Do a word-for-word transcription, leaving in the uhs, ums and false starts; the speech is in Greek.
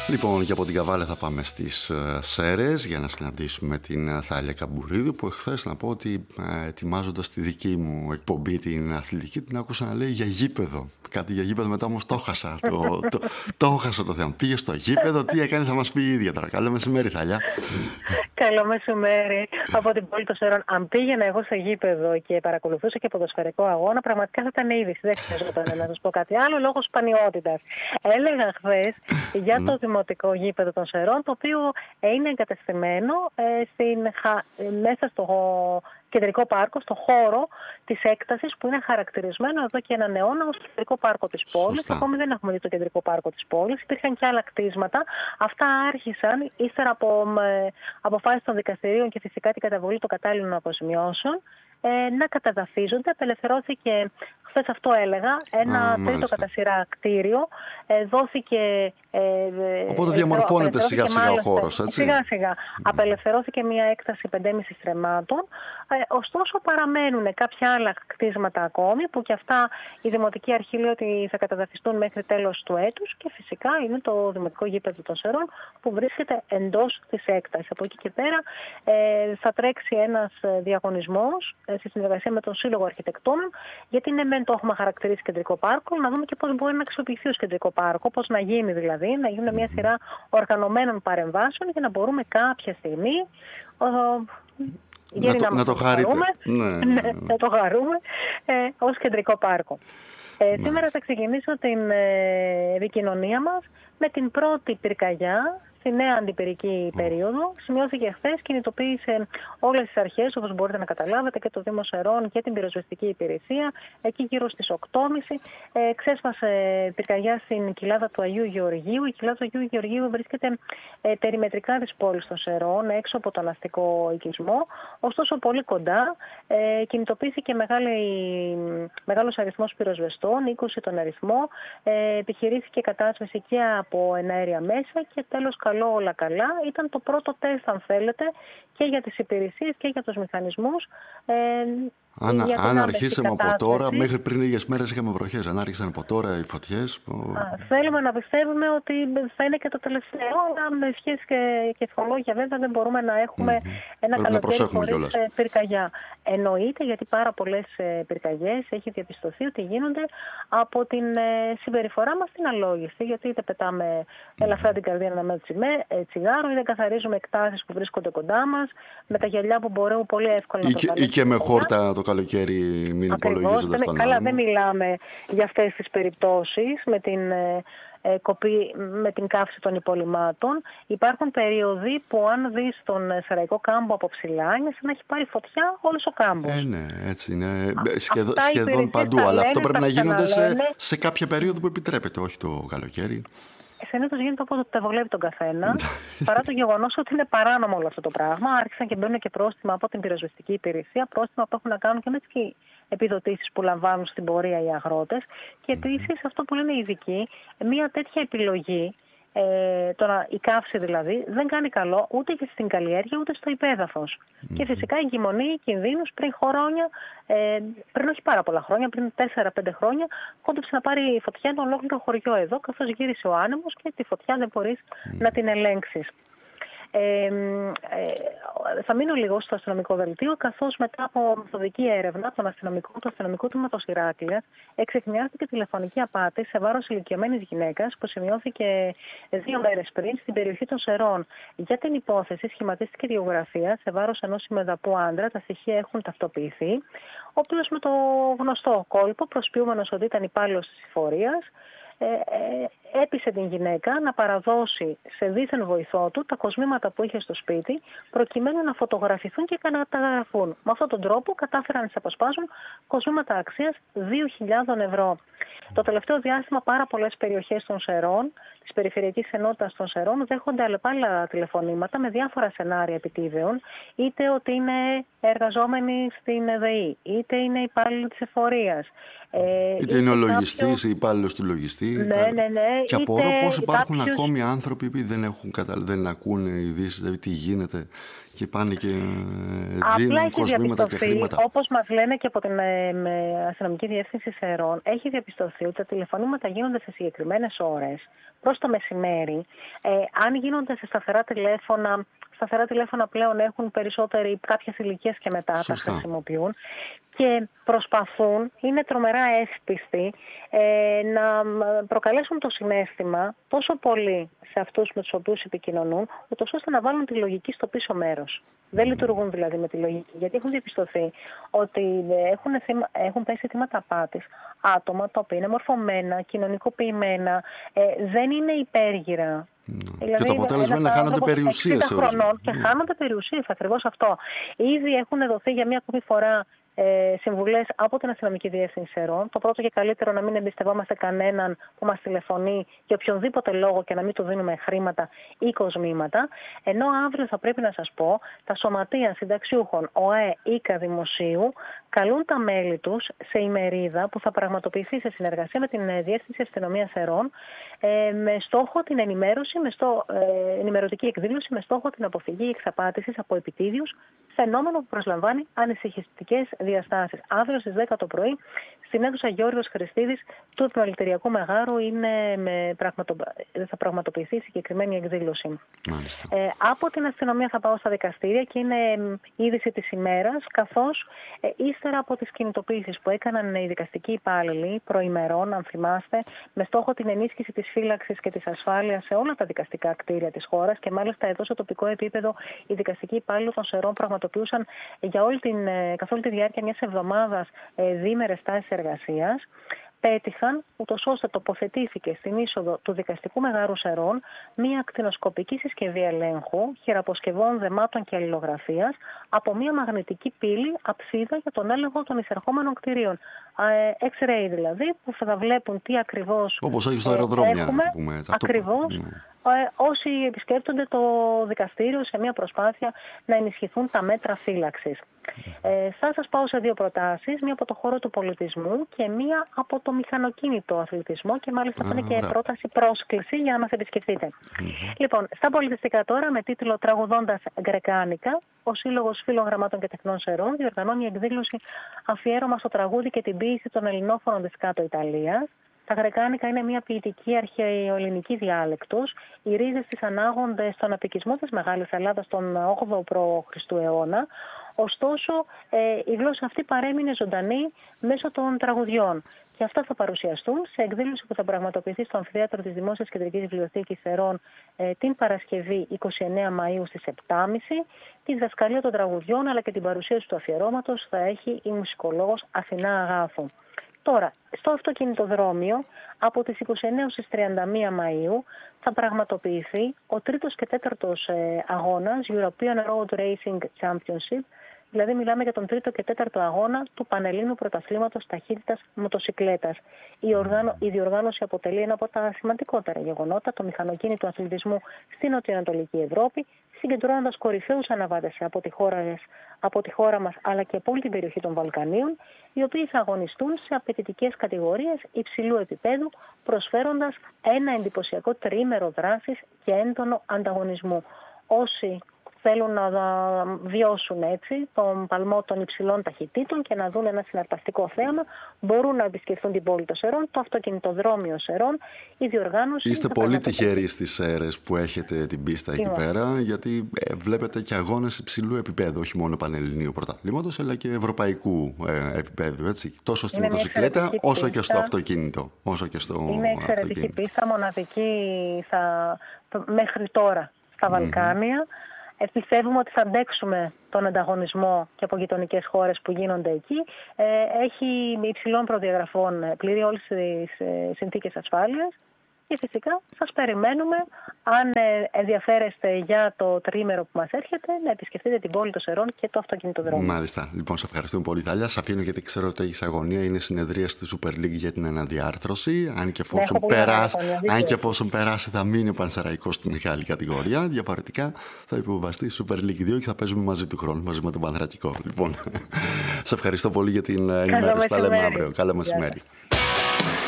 Λοιπόν, και από την Καβάλα θα πάμε στις Σέρρες για να συναντήσουμε την Θάλια Καμπουρίδου, που εχθές να πω ότι ε, ετοιμάζοντας τη δική μου εκπομπή την αθλητική, την άκουσα να λέει για γήπεδο. Κάτι για γήπεδο, μετά όμως το χάσα. Το, το, το χάσα το θέμα. Πήγε στο γήπεδο, τι έκανε, θα μας πει η ίδια τώρα. Καλό μεσημέρι, Θάλια. Καλό μεσημέρι από την πόλη των Σέρρων. Αν πήγαινα εγώ στο γήπεδο και παρακολουθούσα και ποδοσφαιρικό αγώνα, πραγματικά θα ήταν είδηση. Δεν ξέρω να σας πω κάτι άλλο λόγω σπανιότητας. Έλεγα χθες για το δημοτικό γήπεδο των Σέρρων, το οποίο είναι εγκατεστημένο ε, στην, μέσα στο κεντρικό πάρκο, στο χώρο της έκτασης που είναι χαρακτηρισμένο εδώ και έναν αιώνα ως κεντρικό πάρκο της πόλης. Ακόμη δεν έχουμε δει το κεντρικό πάρκο της πόλης. Υπήρχαν και άλλα κτίσματα. Αυτά άρχισαν ύστερα από ε, αποφάσεις των δικαστηρίων και φυσικά την καταβολή των κατάλληλων αποζημιώσεων ε, να καταδαφίζονται. Απελευθερώθηκε, χθες αυτό έλεγα, ένα Α, τρίτο κατά σειρά κτίριο. Ε, δόθηκε. Ε, Οπότε διαμορφώνεται σιγά σιγά ο χώρος, έτσι. Σιγά σιγά. Mm. Απελευθερώθηκε μια έκταση πέντε κόμμα πέντε στρεμμάτων. Ε, ωστόσο παραμένουν κάποια άλλα κτίσματα ακόμη, που και αυτά η Δημοτική Αρχή λέει ότι θα καταδαφιστούν μέχρι τέλος του έτους, και φυσικά είναι το Δημοτικό Γήπεδο των Σέρρων που βρίσκεται εντός της έκτασης. Από εκεί και πέρα ε, θα τρέξει ένας διαγωνισμός ε, στη συνεργασία με τον Σύλλογο Αρχιτεκτόνων, γιατί ναι, μεν το έχουμε χαρακτηρίσει κεντρικό πάρκο, να δούμε και πώς μπορεί να αξιοποιηθεί ως κεντρικό πάρκο, πώς να γίνει δηλαδή, να γίνουν μια σειρά οργανωμένων παρεμβάσεων για να μπορούμε κάποια στιγμή να, το, να, να το χαρείτε. Ναι, ναι, να το χαρούμε ε, ως κεντρικό πάρκο. Ε, σήμερα θα ξεκινήσω την ε, επικοινωνία μας με την πρώτη πυρκαγιά στη νέα αντιπυρική περίοδο. Σημειώθηκε χθες, κινητοποίησε όλες τις αρχές, όπως μπορείτε να καταλάβετε, και το Δήμο Σερών και την πυροσβεστική υπηρεσία. Εκεί γύρω στις οκτώ και μισή ε, ξέσπασε πυρκαγιά στην κοιλάδα του Αγίου Γεωργίου. Η κοιλάδα του Αγίου Γεωργίου βρίσκεται ε, περιμετρικά της πόλης των Σερών, έξω από τον αστικό οικισμό, ωστόσο πολύ κοντά. Ε, κινητοποιήθηκε μεγάλη, μεγάλος αριθμός πυροσβεστών, είκοσι τον αριθμό. Ε, επιχειρήθηκε κατάσβεση και από εναέρια μέσα και τέλος, καλό όλα καλά. Ήταν το πρώτο τεστ, αν θέλετε, και για τις υπηρεσίες και για τους μηχανισμούς. Ε, αν αν αρχίσαμε από τώρα, μέχρι πριν λίγες μέρες είχαμε βροχές. Αν άρχισαν από τώρα οι φωτιές. Ο... Α, θέλουμε να πιστεύουμε ότι θα είναι και το τελευταίο, αλλά με ευχές και, και ευχολόγια βέβαια δεν μπορούμε να έχουμε mm-hmm. ένα καλοκαίρι χωρίς πυρκαγιά. Εννοείται, γιατί πάρα πολλές πυρκαγιές έχει διαπιστωθεί ότι γίνονται από την ε, συμπεριφορά μας την αλόγιστη, γιατί είτε πετάμε mm-hmm. ελαφρά την καρδία να με τσιγάρο, είτε καθαρίζουμε εκτάσεις που βρίσκονται κοντά μας, με τα γυαλιά που μπορούμε πολύ εύκολα να το ή και με χόρτα το καλοκαίρι, μην υπολογίζοντας τον Καλά, δεν μιλάμε για αυτές τις περιπτώσεις με την, ε, ε, κοπή, με την καύση των υπολειμμάτων. Υπάρχουν περίοδοι που αν δεις τον Σεραϊκό κάμπο από ψηλά, είναι σαν να έχει πάρει φωτιά όλος ο κάμπος. Ε, ναι, έτσι είναι. Σχεδόν, σχεδόν παντού, αλλά αυτό πρέπει να γίνονται σε, σε κάποια περίοδο που επιτρέπεται, όχι το καλοκαίρι. Συνήθως γίνεται όποτε το βολεύει τον καθένα, παρά το γεγονός ότι είναι παράνομο όλο αυτό το πράγμα. Άρχισαν και μπαίνουν και πρόστιμα από την πυροσβεστική υπηρεσία, πρόστιμα που έχουν να κάνουν και με τις επιδοτήσεις που λαμβάνουν στην πορεία οι αγρότες. Και επίσης αυτό που λένε οι ειδικοί, μια τέτοια επιλογή, ε, τώρα η καύση δηλαδή, δεν κάνει καλό ούτε και στην καλλιέργεια ούτε στο υπέδαφος. Mm-hmm. Και φυσικά εγκυμονεί κινδύνους πριν χρόνια, ε, πριν όχι πάρα πολλά χρόνια, πριν τέσσερα πέντε χρόνια, κόντεψε να πάρει φωτιά ένα ολόκληρο χωριό εδώ, καθώς γύρισε ο άνεμος και τη φωτιά δεν μπορείς mm. να την ελέγξεις. Ε, ε, θα μείνω λίγο στο αστυνομικό δελτίο, καθώς μετά από μεθοδική έρευνα των αστυνομικών του αστυνομικού τμήματος Ηράκλειας εξεχνιάστηκε τηλεφωνική απάτη σε βάρος ηλικιωμένης γυναίκας που σημειώθηκε δύο μέρες πριν στην περιοχή των Σερών. Για την υπόθεση σχηματίστηκε ιδιογραφία σε βάρος ενός συμμεδαπού άντρα. Τα στοιχεία έχουν ταυτοποιηθεί, ο οποίος με το γνωστό κόλπο, προσποιούμενος ότι ήταν υπάλληλος της εφορίας, Ε, ε, έπεισε την γυναίκα να παραδώσει σε δίθεν βοηθό του τα κοσμήματα που είχε στο σπίτι, προκειμένου να φωτογραφηθούν και να καταγραφούν. Με αυτόν τον τρόπο κατάφεραν να τις αποσπάσουν κοσμήματα αξίας δύο χιλιάδες ευρώ. Το τελευταίο διάστημα πάρα πολλές περιοχές των Σερών, της περιφερειακής ενότητας των Σερών, δέχονται αλλεπάλληλα τηλεφωνήματα με διάφορα σενάρια επιτίβεων, είτε ότι είναι εργαζόμενοι στην ΕΔΕΗ, είτε είναι υπάλληλοι της εφορίας. Ε, είτε είναι ο λογιστής, κάποιο... υπάλληλος του λογιστή. Ναι, ναι, ναι. και απορώ πώς υπάρχουν κάποιους... ακόμη άνθρωποι που δεν, έχουν καταλ... δεν ακούνε ειδήσεις, δηλαδή τι γίνεται και πάνε και δίνουν κοσμήματα και χρήματα. Όπως μας λένε και από την ε, αστυνομική διεύθυνση Σερών, έχει διαπιστωθεί ότι τα τηλεφωνήματα γίνονται σε συγκεκριμένες ώρες, προς το μεσημέρι. Ε, αν γίνονται σε σταθερά τηλέφωνα, σταθερά τηλέφωνα πλέον έχουν περισσότεροι κάποιες ηλικίες και μετά Σωστά. τα χρησιμοποιούν και προσπαθούν, είναι τρομερά εύπιστοι, ε, να προκαλέσουν το συναίσθημα τόσο πολύ σε αυτούς με τους οποίους επικοινωνούν, ούτως ώστε να βάλουν τη λογική στο πίσω μέρος. Mm. Δεν λειτουργούν δηλαδή με τη λογική, γιατί έχουν διαπιστωθεί ότι έχουν, έχουν πέσει θύματα απάτης άτομα τα οποία είναι μορφωμένα, κοινωνικοποιημένα, ε, δεν είναι υπέργυρα. Mm. Δηλαδή, και το αποτέλεσμα είναι να χάνονται περιουσίες. χρονών και mm. χάνονται περιουσίες, ακριβώς αυτό. Ήδη έχουν δοθεί για μία ακόμη φορά ε, συμβουλές από την αστυνομική διεύθυνση Σερών. Το πρώτο και καλύτερο να μην εμπιστευόμαστε κανέναν που μας τηλεφωνεί για οποιονδήποτε λόγο και να μην του δίνουμε χρήματα ή κοσμήματα. Ενώ αύριο θα πρέπει να σας πω, τα σωματεία συνταξιούχων ΟΑΕ ΙΚΑ Δημοσίου καλούν τα μέλη τους σε ημερίδα που θα πραγματοποιηθεί σε συνεργασία με την Διεύθυνση Αστυνομίας Σερών ε, με στόχο την ενημέρωση, με στο, ε, ενημερωτική εκδήλωση με στόχο την αποφυγή εξαπάτησης από επιτίδιους, φαινόμενο που προσλαμβάνει ανησυχητικές διαστάσεις. Αύριο στις δέκα το πρωί στην αίθουσα Γιώργος Χριστίδης του Επιμελητηριακού Μεγάρου είναι με πραγματο... θα πραγματοποιηθεί η συγκεκριμένη εκδήλωση. Ε, από την αστυνομία θα πάω στα δικαστήρια και είναι η είδηση της ημέρας, καθώς ε, ύστερα από τις κινητοποίησεις που έκαναν οι δικαστικοί υπάλληλοι προημερών, αν θυμάστε, με στόχο την ενίσχυση της φύλαξης και της ασφάλειας σε όλα τα δικαστικά κτίρια της χώρας και μάλιστα εδώ στο τοπικό επίπεδο οι δικαστικοί υπάλληλοι των Σερών πραγματοποιούσαν για όλη την, καθ' όλη τη διάρκεια μιας εβδομάδας ε, διήμερες τάσεις εργασίας, πέτυχαν, ούτως ώστε τοποθετήθηκε στην είσοδο του δικαστικού Μεγάρου Σερών μια ακτινοσκοπική συσκευή ελέγχου χειραποσκευών δεμάτων και αλληλογραφίας από μια μαγνητική πύλη αψίδα για τον έλεγχο των εισερχόμενων κτηρίων. X-ray δηλαδή, που θα βλέπουν τι ακριβώς όπως έχει στο αεροδρόμιο, έχουμε, να πούμε, ακριβώς, mm. όσοι επισκέπτονται το δικαστήριο σε μια προσπάθεια να ενισχυθούν τα μέτρα φύλαξης. Mm. Ε, θα σας πάω σε δύο προτάσεις, μία από το χώρο του πολιτισμού και μία από το μηχανοκίνητο αθλητισμό και μάλιστα mm. είναι και πρόταση πρόσκληση για να μας επισκεφτείτε. Mm. Λοιπόν, στα πολιτιστικά τώρα με τίτλο «Τραγουδώντας Γκρεκάνικα», ο Σύλλογος Φίλων Γραμμάτων και Τεχνών Σερών διοργανώνει εκδήλωση αφιέρωμα στο τραγούδι και την ποίηση των ελληνόφωνων της Κάτω Ιταλίας. Τα Γρεκάνικα είναι μια ποιητική αρχαιοελληνική διάλεκτος. Οι ρίζες της ανάγονται στον απικισμό της Μεγάλης Ελλάδας τον όγδοο προ Χριστού αιώνα. Ωστόσο, ε, η γλώσσα αυτή παρέμεινε ζωντανή μέσω των τραγουδιών. Και αυτά θα παρουσιαστούν σε εκδήλωση που θα πραγματοποιηθεί στο Αμφιθέατρο της Δημόσιας Κεντρικής Βιβλιοθήκης Σερών ε, την Παρασκευή εικοστή ενάτη Μαΐου στις επτά και μισή. Τη διδασκαλία των τραγουδιών αλλά και την παρουσίαση του αφιερώματος θα έχει η μουσικολόγος Αθηνά Αγάθου. Τώρα, στο αυτοκινητοδρόμιο, από τις είκοσι εννέα έως τις τριάντα μία Μαΐου θα πραγματοποιηθεί ο τρίτος και τέταρτος ε, αγώνας European Road Racing Championship, δηλαδή μιλάμε για τον τρίτο και τέταρτο αγώνα του Πανελλήνιου Πρωταθλήματος Ταχύτητας Μοτοσικλέτας. Η, οργάνω, η διοργάνωση αποτελεί ένα από τα σημαντικότερα γεγονότα του μηχανοκίνητου αθλητισμού στην νοτιοανατολική Ευρώπη, συγκεντρώνοντας κορυφαίους αναβάτες από τη, χώρα, από τη χώρα μας αλλά και από όλη την περιοχή των Βαλκανίων, οι οποίοι θα αγωνιστούν σε απαιτητικές κατηγορίες υψηλού επίπεδου, προσφέροντας ένα εντυπωσιακό τριήμερο δράσης και έντονο ανταγωνισμού. Όσοι θέλουν να βιώσουν έτσι τον παλμό των υψηλών ταχυτήτων και να δουν ένα συναρπαστικό θέαμα, μπορούν να επισκεφθούν την πόλη των Σερών, το αυτοκινητοδρόμιο Σερών, η διοργάνωση. Είστε πολύ τυχεροί στις Σέρρες που έχετε την πίστα εκεί πέρα, γιατί ε, βλέπετε και αγώνες υψηλού επίπεδου, όχι μόνο πανελληνίου πρωταθλήματος, αλλά και ευρωπαϊκού ε, επίπεδου. Έτσι. Τόσο στη μοτοσυκλέτα, όσο και στο αυτοκίνητο. Όσο και στο είναι εξαιρετική πίστα, μοναδική θα, μέχρι τώρα στα Βαλκάνια. Mm-hmm. Πιστεύουμε ότι θα αντέξουμε τον ανταγωνισμό και από γειτονικές χώρες που γίνονται εκεί. Έχει υψηλών προδιαγραφών, πληρεί όλες τις συνθήκες ασφάλειας και φυσικά σας περιμένουμε, αν ενδιαφέρεστε για το τριήμερο που μας έρχεται, να επισκεφτείτε την πόλη των Σερών και το αυτοκινητοδρόμιο. Μάλιστα. Λοιπόν, σε ευχαριστούμε πολύ, Θάλια. Σας αφήνω γιατί ξέρω ότι έχεις αγωνία. Είναι συνεδρία στη Super League για την αναδιάρθρωση. Αν και εφόσον, ναι, περάσει, αν και εφόσον περάσει, θα μείνει ο Πανσεραϊκός στη μεγάλη κατηγορία. Διαφορετικά θα υποβαστεί στη Super League δύο και θα παίζουμε μαζί του χρόνου, μαζί με τον Πανθρακικό. Λοιπόν, σε ευχαριστώ πολύ για την ενημέρωση. Τα λέμε αύριο. Καλό μεσημέρι.